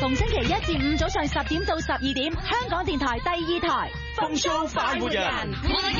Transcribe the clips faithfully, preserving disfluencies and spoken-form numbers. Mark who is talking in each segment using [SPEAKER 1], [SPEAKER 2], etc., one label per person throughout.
[SPEAKER 1] 逢星期一至五早上十點到十二點，香港電台第二台
[SPEAKER 2] 風騷快活人，
[SPEAKER 1] 我有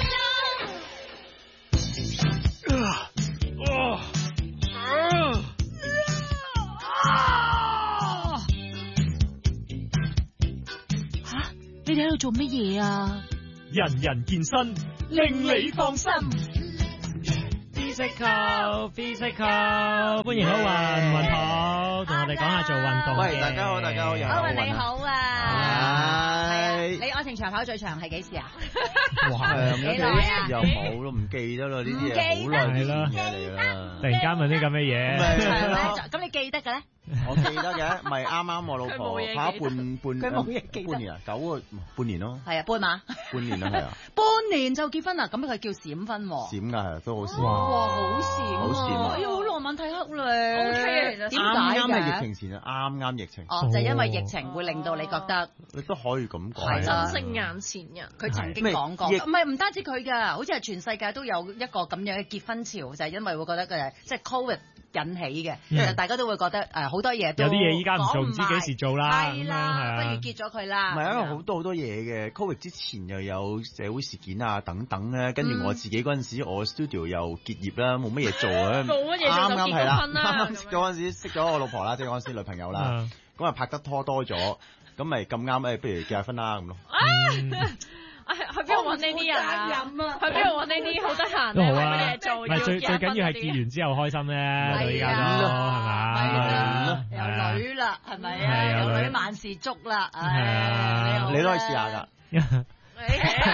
[SPEAKER 1] 吓，你哋喺度做乜嘢啊？
[SPEAKER 2] 人人健身，令你放心。Physical，Physical，歡迎好運運堂，同我哋講下做運動。
[SPEAKER 3] 喂，大家好，大家好，又
[SPEAKER 4] 好運你好啊！
[SPEAKER 3] 係
[SPEAKER 4] 你愛情長跑最長係幾時啊？
[SPEAKER 3] 哇，幾耐啊？又冇都唔記得啦，呢啲嘢好耐嘅嘢嚟啦。
[SPEAKER 2] 突然間問啲咁嘅嘢，
[SPEAKER 4] 咁你記得嘅咧？
[SPEAKER 3] 我記得嘅，咪啱啱我老婆跑半半
[SPEAKER 4] 佢冇嘢記得
[SPEAKER 3] 半年啊，九個半年咯。
[SPEAKER 4] 係啊，半馬。
[SPEAKER 3] 半年啦，係啊。
[SPEAKER 4] 半年就結婚啦，咁佢叫閃婚喎。
[SPEAKER 3] 閃㗎係，都好閃。
[SPEAKER 4] 哇，好閃，
[SPEAKER 3] 好閃啊！
[SPEAKER 4] 哎呀，好浪漫睇黑咧。
[SPEAKER 5] O K 啊，其實
[SPEAKER 4] 點解
[SPEAKER 3] 啱啱係疫
[SPEAKER 4] 嘅？
[SPEAKER 3] 情前啊，啱啱疫情。
[SPEAKER 4] 哦，就係因為疫情會令到你覺得
[SPEAKER 3] 你都可以咁講。
[SPEAKER 4] 係啦
[SPEAKER 5] 珍惜眼前人。
[SPEAKER 4] 佢曾經講過，
[SPEAKER 3] 咩
[SPEAKER 4] 唔係唔單止佢㗎，好似係全世界都有一個咁樣嘅結婚潮，就係因為會覺得佢即係 Covid 引起嘅，其實大家都會覺得誒好多嘢都
[SPEAKER 2] 有啲嘢依家唔做，唔知
[SPEAKER 4] 講埋
[SPEAKER 2] 幾時做啦。
[SPEAKER 4] 係啦，不如結咗佢啦。
[SPEAKER 3] 唔係啊，因為好多好多嘢嘅 Covid 之前又有社會事件啊等等咧，跟住我自己嗰陣時，我 studio 又結業啦，冇乜嘢做啊，
[SPEAKER 5] 冇乜嘢做就結
[SPEAKER 3] 啱啱係啦，
[SPEAKER 5] 婚啦
[SPEAKER 3] 啱啱識咗嗰陣時識咗我老婆啦，即係嗰陣時女朋友啦，咁啊拍得拖多咗，咁咪咁啱誒，不如結下婚啦咁咯。
[SPEAKER 5] 去邊度揾呢啲人啊？去邊度揾呢啲好得閒
[SPEAKER 2] 都好啊，
[SPEAKER 5] 冇乜嘢做，
[SPEAKER 2] 唔係最最緊要係結完之後開心咧，到依家都係嘛？
[SPEAKER 4] 係啦，有女啦，係咪啊？有女萬事足啦，唉，
[SPEAKER 3] 你都可以試下㗎。
[SPEAKER 5] 誒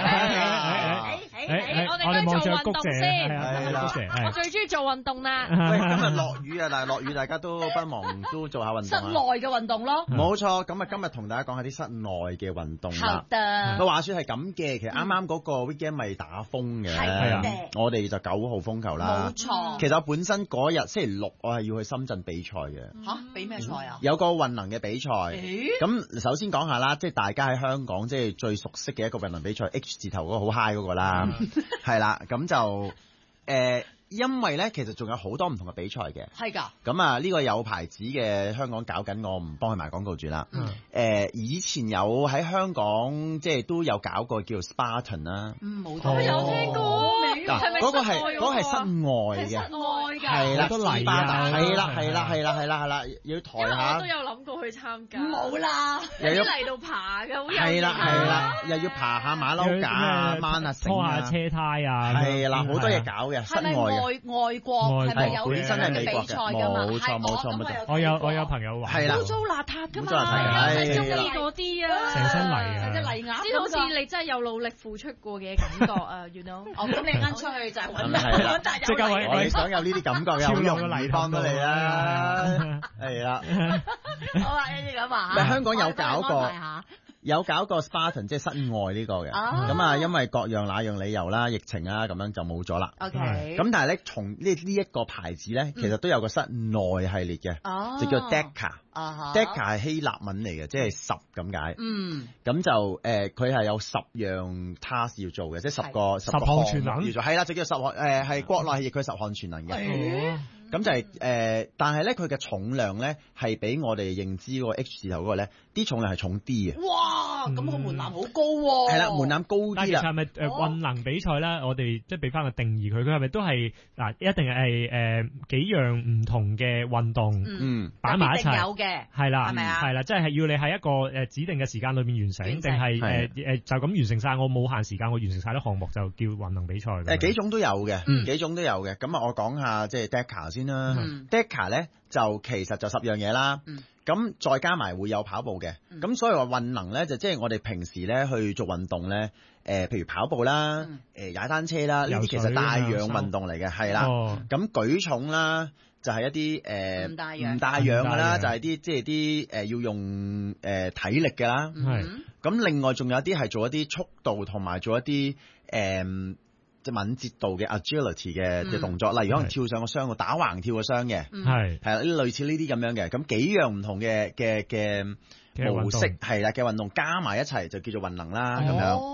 [SPEAKER 5] 我哋都做運動先，我最中意做運動啦。
[SPEAKER 3] 喂，今日落雨啊，但係落雨大家都不妨都做下運動。
[SPEAKER 4] 室內嘅運動咯。
[SPEAKER 3] 冇錯，咁啊今日同大家講下啲室內嘅運動啦。
[SPEAKER 4] 好的。
[SPEAKER 3] 個話説係咁嘅，其實啱啱嗰個 weekend 咪打風嘅，
[SPEAKER 4] 係啊，
[SPEAKER 3] 我哋就九號風球啦。
[SPEAKER 4] 冇錯。
[SPEAKER 3] 其實我本身嗰日星期六我係要去深圳比賽嘅。
[SPEAKER 4] 嚇？比咩賽啊？
[SPEAKER 3] 有個運能嘅比賽。咁首先講下啦，即係大家喺香港即係最熟悉嘅一個運能比賽 H 字頭嗰個好 high 嗰個啦，係啦，咁就誒，因為咧其實仲有好多唔同嘅比賽嘅，
[SPEAKER 4] 係㗎。
[SPEAKER 3] 咁啊呢個有牌子嘅香港搞緊，我唔幫佢賣廣告住啦。誒以前有喺香港即係都有搞過叫做 Spartan 啦。
[SPEAKER 4] 嗯，冇
[SPEAKER 5] 我有聽過。
[SPEAKER 3] 嗱，嗰個係嗰個係室外嘅，
[SPEAKER 4] 室外㗎，
[SPEAKER 3] 係啦，
[SPEAKER 2] 都嚟
[SPEAKER 3] 啊，
[SPEAKER 2] 啊，
[SPEAKER 3] 係啦係啦係啦係啦係啦，要抬下。
[SPEAKER 5] 我都有諗過去參加。
[SPEAKER 4] 冇啦，
[SPEAKER 3] 又要
[SPEAKER 5] 嚟到爬嘅，好有
[SPEAKER 3] 係啦係啦，又要爬下馬騮架啊，掹下繩
[SPEAKER 2] 拖下
[SPEAKER 3] 啊，
[SPEAKER 2] 車胎啊，
[SPEAKER 3] 係啦，好多嘢搞嘅，室
[SPEAKER 4] 係咪
[SPEAKER 3] 外嘅。
[SPEAKER 4] 外外國係咪有
[SPEAKER 3] 本身係美國嘅
[SPEAKER 4] 比賽㗎嘛？
[SPEAKER 3] 冇錯冇錯冇錯。
[SPEAKER 2] 我有我有朋友話
[SPEAKER 3] 係啦，
[SPEAKER 4] 污糟邋遢㗎嘛，
[SPEAKER 3] 污糟邋遢
[SPEAKER 5] 係中意嗰啲啊，
[SPEAKER 2] 成身泥啊，
[SPEAKER 4] 隻泥鴨，
[SPEAKER 5] 知道好似你真係有努力付出過嘅感覺啊，you know。
[SPEAKER 4] 哦，咁你啱出去就係揾
[SPEAKER 3] 係啦，
[SPEAKER 2] 即刻揾
[SPEAKER 3] 我哋想有呢啲感覺嘅，好容易幫到你啦，係啦。
[SPEAKER 4] 好啊，呢啲咁啊，
[SPEAKER 3] 唔係香港有搞過。有搞過 Spartan 即係室外呢個嘅，咁啊因為各樣那樣理由啦，疫情啊咁樣就冇咗啦。
[SPEAKER 4] OK，
[SPEAKER 3] 咁但係咧，從呢呢一個牌子咧，其實都有個室內系列嘅，就叫 Deca。Deca 係希臘文嚟嘅，即係十咁解。嗯，咁就誒，佢係有十樣 task 要做嘅，即係十個十項全能要做。係啦，就叫十項誒，係國內係譯佢十項全能嘅。咁就係誒，但係咧佢嘅重量咧係比我哋認知嗰個 H 字頭嗰個咧，啲重量係重啲嘅。
[SPEAKER 4] 哇！咁個門檻好高喎。
[SPEAKER 3] 係啦，門檻高啲啦。
[SPEAKER 2] 但係其實係咪誒運能比賽咧？我哋即係俾翻個定義佢，佢係咪都係嗱一定係誒幾樣唔同嘅運動嗯擺埋一齊？
[SPEAKER 4] 有嘅
[SPEAKER 2] 係啦，
[SPEAKER 4] 係咪啊？
[SPEAKER 2] 係啦，即係要你喺一個誒指定嘅時間裏面完成，定係誒誒就咁完成晒？我冇限時間，我完成晒啲項目就叫運能比賽。
[SPEAKER 3] 誒幾種都有嘅，幾種都有嘅。咁啊，我講下即係 Deca 先啦。Deca 咧就其實就十樣嘢啦。咁再加埋會有跑步嘅。咁所以話運能咧就即係我哋平時咧去做運動咧，誒譬如跑步啦，誒踩單車啦，呢啲其實帶氧運動嚟嘅，係啦。咁舉重啦。就係一啲誒唔帶氧唔帶氧㗎啦，就係啲即係啲誒要用誒體力㗎啦。係咁，另外仲有啲係做一啲速度同埋做一啲誒即係敏捷度嘅 agility 嘅嘅動作，例如可能跳上個箱度打橫跳個箱嘅，係係啦，類似呢啲咁樣嘅。咁幾樣唔同嘅嘅嘅模式係啦嘅運動加埋一齊就叫做運能啦咁樣。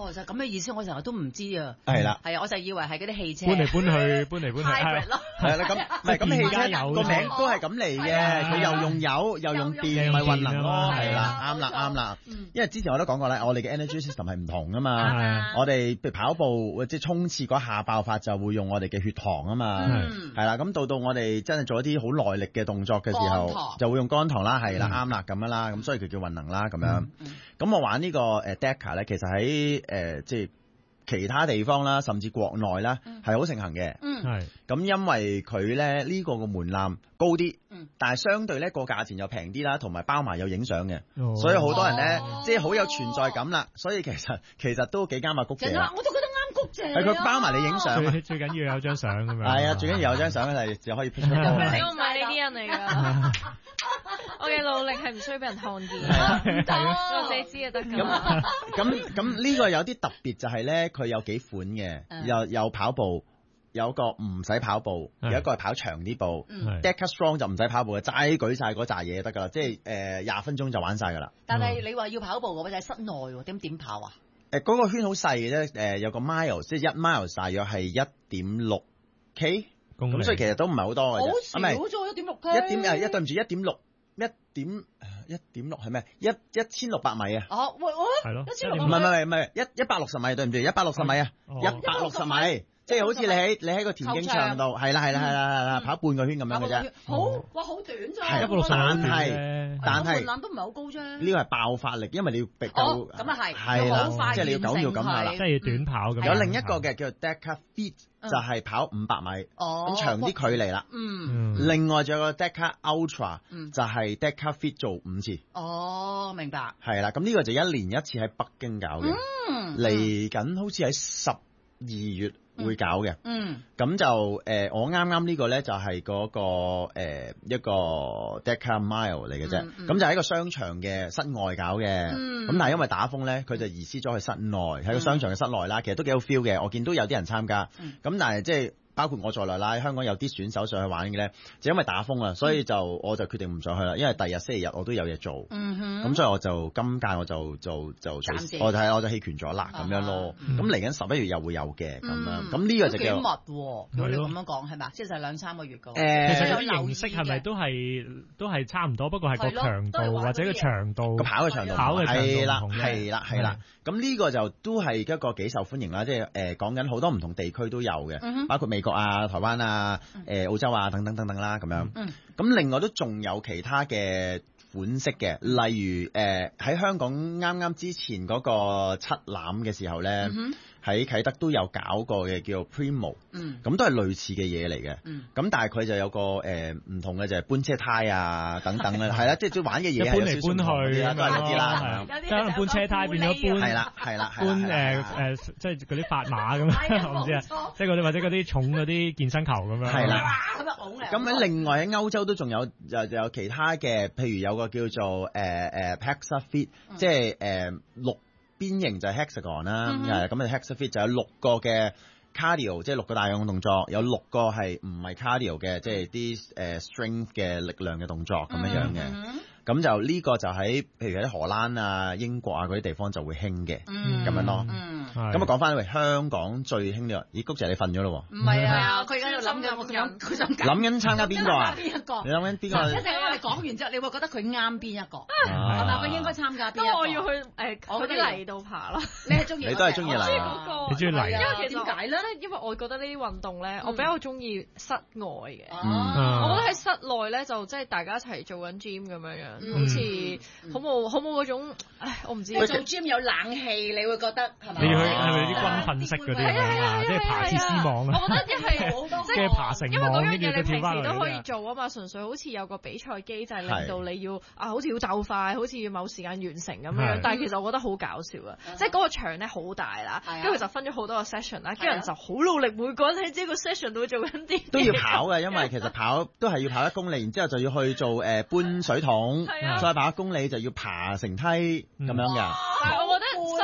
[SPEAKER 4] 哦，就咁嘅意思，我成日都唔知啊。
[SPEAKER 3] 係啦，
[SPEAKER 4] 係啊，我就以為係嗰啲汽車
[SPEAKER 2] 搬嚟搬去，搬嚟搬去。
[SPEAKER 4] hybrid 咯。
[SPEAKER 3] 係啦，咁唔係咁汽車個名都係咁嚟嘅，佢又用油又用電，咪運能咯。係啦，啱啦啱啦。因為之前我都講過咧，我哋嘅 energy system 係唔同噶嘛。我哋譬如跑步或者衝刺嗰下爆發就會用我哋嘅血糖啊嘛。係啦，咁到到我哋真係做一啲好耐力嘅動作嘅時候，就會用肝糖啦。係啦，啱啦咁樣啦。咁所以佢叫運能啦咁樣。咁我玩呢個誒 Deca 咧，其實喺誒即係其他地方啦，甚至國內啦，係好盛行嘅。
[SPEAKER 4] 嗯，
[SPEAKER 2] 係。咁
[SPEAKER 3] 因為佢咧呢個個門檻高啲，嗯，但係相對咧個價錢又平啲啦，同埋包埋有影相嘅，所以好多人咧即係好有存在感啦。所以其實其實都幾啱啊，谷姐。
[SPEAKER 4] 我都覺得啱谷姐。
[SPEAKER 3] 係佢包埋你影相，
[SPEAKER 2] 最最緊要有張相咁樣。
[SPEAKER 3] 係啊，最緊要有張相咧就可以 pick 出嚟。
[SPEAKER 5] 我唔係呢啲人嚟㗎。我嘅努力係唔需要俾人看見，我自己知就得㗎。
[SPEAKER 3] 咁咁咁呢個有啲特別就係咧，佢有幾款嘅，又有跑步，有個唔使跑步，有一個係跑長啲步。Deca Strong 就唔使跑步嘅，齋舉晒嗰扎嘢得㗎啦，即係誒廿分鐘就玩晒㗎啦。
[SPEAKER 4] 但係你話要跑步嘅話就喺室內喎，點點跑啊？
[SPEAKER 3] 誒嗰個圈好細嘅啫，誒有個 mile，即係一 mile 大約係一點六 K，咁所以其實都唔係好多嘅啫。
[SPEAKER 4] 好少咗一點六 K。一點
[SPEAKER 3] 誒一對唔住一點六。一點一點六係咩？一一千六百米啊！
[SPEAKER 4] 哦，喂，我
[SPEAKER 2] 係咯，
[SPEAKER 4] 一千六
[SPEAKER 3] 唔係唔係唔係一一百六十米，對唔住，一百六十米啊，一百六十米，即係好似你喺你喺個田徑場度，係啦係啦係啦係啦，跑半個圈咁樣嘅啫。
[SPEAKER 4] 好，哇，好短咋？
[SPEAKER 3] 係一百六十米，但係但係
[SPEAKER 4] 門檻都唔係好高啫。
[SPEAKER 3] 呢個係爆發力，因為你要逼夠。
[SPEAKER 4] 咁啊係，
[SPEAKER 3] 係啦，即係你要九秒咁下啦，
[SPEAKER 2] 即係要短跑咁。
[SPEAKER 3] 有另一個嘅叫做 Deca Fit。就係跑五百米，咁長啲距離啦。
[SPEAKER 4] 嗯，
[SPEAKER 3] 另外仲有個 Deca Ultra，就係 Deca Fit 做五次。
[SPEAKER 4] 哦，明白。
[SPEAKER 3] 係啦，咁呢個就一年一次喺北京搞嘅，嚟緊好似喺十二月會搞嘅。嗯，咁就誒，我啱啱呢個咧就係嗰個誒一個 Deca Mile 嚟嘅啫。咁就喺個商場嘅室外搞嘅。咁但係因為打風咧，佢就移師咗去室內，喺個商場嘅室內啦。其實都幾好 feel 嘅，我見到有啲人參加。咁但係即係包括我在內啦，香港有啲選手上去玩嘅咧，就因為打風啊，所以就我就決定唔上去啦。因為第日星期日我都有嘢做。嗯哼。咁所以我就今屆我就就就我就係我就棄權咗啦咁樣咯。咁嚟緊十一月又會有嘅咁樣。咁呢個就叫
[SPEAKER 4] 幾密喎？如果你咁樣講係咪？即係就係兩三個月個。誒，
[SPEAKER 2] 其實有形式係咪都係都係差唔多？不過係個強度或者個長度，
[SPEAKER 3] 個跑嘅長度，
[SPEAKER 2] 跑嘅長度
[SPEAKER 3] 係啦，係啦，係啦。咁呢個就都係一個幾受歡迎啦。即係誒講緊好多唔同地區都有嘅，包括美國啊、台灣啊、誒澳洲啊等等等等啦咁樣。咁另外都仲有其他嘅款式嘅，例如誒喺香港啱啱之前嗰個七欖嘅時候咧。喺啟德都有搞過嘅，叫做 Primo，嗯，咁都係類似嘅嘢嚟嘅，嗯，咁但係佢就有個誒唔同嘅就係搬車胎啊等等啦，係啦，即係玩嘅嘢
[SPEAKER 2] 搬嚟搬去
[SPEAKER 3] 啦，都係呢啲啦，
[SPEAKER 2] 即係可能搬車胎變咗搬，
[SPEAKER 3] 係啦係啦，
[SPEAKER 2] 搬誒誒即係嗰啲法碼咁樣，我唔知啊，即係嗰啲或者嗰啲重嗰啲健身球咁樣，
[SPEAKER 3] 係啦，咁喺另外喺歐洲都仲有又有其他嘅，譬如有個叫做誒誒 Hexa Fit，即係誒六。邊形就係 hexagon 啦，誒咁啊 hexa fit 就有六個嘅 cardio，即係六個大項動作，有六個係唔係 cardio 嘅，即係啲誒 strength 嘅力量嘅動作咁樣樣嘅。咁就呢個就喺譬如喺荷蘭啊、英國啊嗰啲地方就會興嘅，咁樣咯。咁啊講翻喂，香港最興呢個，咦谷姐你瞓咗咯喎？
[SPEAKER 4] 唔係啊，佢而家喺度諗緊，我諗佢想
[SPEAKER 3] 諗緊參加邊個啊？
[SPEAKER 4] 邊一個？
[SPEAKER 3] 你諗緊邊個？
[SPEAKER 4] 一陣我哋講完之後，你會覺得佢啱邊一個？係咪佢應該參加邊一個？
[SPEAKER 5] 我要去誒嗰啲泥度爬咯。
[SPEAKER 4] 你係中意？
[SPEAKER 3] 你都係中意泥？
[SPEAKER 2] 你中意泥？
[SPEAKER 5] 因為其實
[SPEAKER 4] 點解咧？
[SPEAKER 5] 因為我覺得呢啲運動咧，我比較中意室外嘅。
[SPEAKER 2] 嗯，
[SPEAKER 5] 我覺得喺室內咧，就即係大家一齊做緊 gym 咁樣樣，好似好冇好冇嗰種，唉，我唔知。
[SPEAKER 4] 做 gym 有冷氣，你會覺得係咪？
[SPEAKER 2] 你要去係咪啲軍訓式嗰啲啊？即係爬鐵絲網啊！
[SPEAKER 5] 我覺得一係即係
[SPEAKER 2] 爬成網，跟住
[SPEAKER 5] 你
[SPEAKER 2] 跳翻
[SPEAKER 5] 平時都可以做啊嘛，純粹好似有個比賽機制，令到你要啊，好似要鬥快，好似要某時間完成咁樣。但係其實我覺得好搞笑啊！即係嗰個場咧好大啦，跟住就分咗好多個 session 啦，跟住人就好努力，每個人喺呢個 session 度做緊啲
[SPEAKER 3] 都要跑嘅，因為其實跑都係要跑一公里，然之後就要去做誒搬水桶，再跑一公里就要爬繩梯咁樣嘅。
[SPEAKER 5] 但係我覺得室外好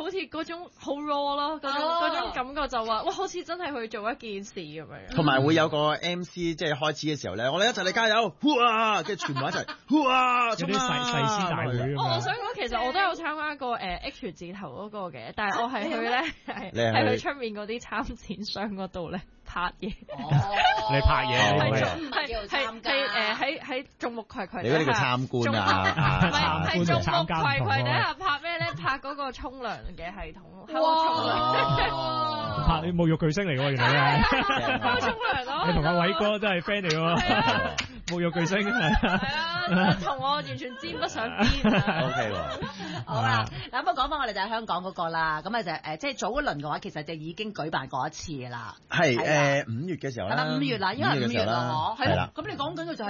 [SPEAKER 5] 好似嗰種好 raw 咯，嗰種嗰種感覺就話哇，好似真係去做一件事咁樣。
[SPEAKER 3] 同埋會有個 M C 即係開始嘅時候咧，我哋一齊嚟加油，哇！跟住全部一齊，哇！
[SPEAKER 2] 有啲誓誓師大會咁樣。
[SPEAKER 5] 我想講其實我都有參加過誒 H 字頭嗰個嘅，但係我係去咧係係去出面嗰啲參展商嗰度咧拍嘢。
[SPEAKER 2] 你拍嘢係
[SPEAKER 5] 係係誒喺喺眾目睽睽。
[SPEAKER 3] 你嗰啲叫參觀啊？
[SPEAKER 5] 唔係係眾目睽睽底下拍咩咧？拍嗰個沖涼嘅系統，喺度沖涼。
[SPEAKER 2] 拍你侮辱巨星嚟喎，原來係。
[SPEAKER 5] 喺度沖涼咯。
[SPEAKER 2] 你同阿偉哥真係 friend 嚟喎，侮辱巨星係
[SPEAKER 5] 啊，同我完全沾不上邊啊。
[SPEAKER 3] O K 喎，
[SPEAKER 4] 好啦，嗱咁講翻我哋就係香港嗰個啦，咁啊就誒即係早一輪嘅話，其實就已經舉辦過一次㗎啦。
[SPEAKER 3] 係誒五月嘅時候啦。
[SPEAKER 4] 係啦，五月啦，因為五月啦，嗬。係啦。咁你講緊嘅就係